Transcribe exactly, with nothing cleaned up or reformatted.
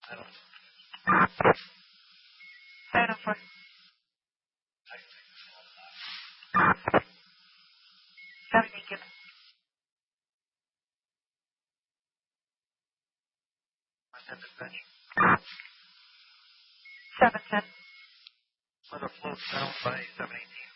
I don't know. seven oh four. Seven, thank you. My ten dispatch. Seven ten. Weather floats down by seven eighteen.